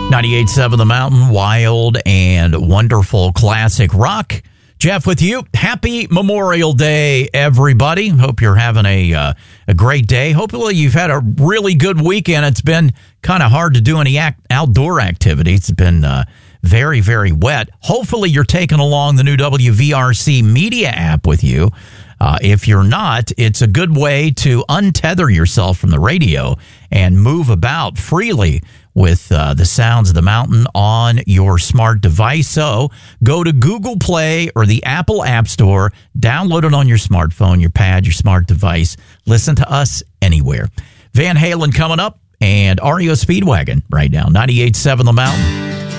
98.7 The Mountain, wild and wonderful classic rock. Jeff with you. Happy Memorial Day, everybody. Hope you're having a great day. Hopefully you've had a really good weekend. It's been kind of hard to do any outdoor activities. It's been very, very wet. Hopefully you're taking along the new WVRC media app with you. If you're not, it's a good way to untether yourself from the radio and move about freely with the sounds of the mountain on your smart device. So go to Google Play or the Apple App Store, download it on your smartphone, your pad, your smart device. Listen to us anywhere. Van Halen coming up and REO Speedwagon right now. 98.7 The Mountain.